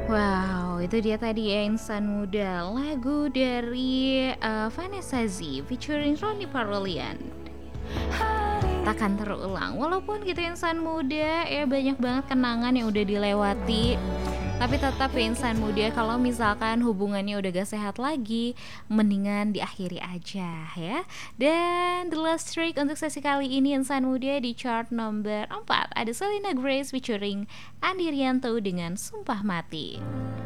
Wow, itu dia tadi ya Insan Muda, lagu dari, Vanessa Zee featuring Ronnie Parlian. Takkan terulang, walaupun gitu insan muda ya banyak banget kenangan yang udah dilewati, tapi tetap ya insan muda kalau misalkan hubungannya udah gak sehat lagi, mendingan diakhiri aja ya. Dan the last track untuk sesi kali ini insan muda di chart nomor 4 ada Selena Grace featuring Andi Rianto dengan Sumpah Mati.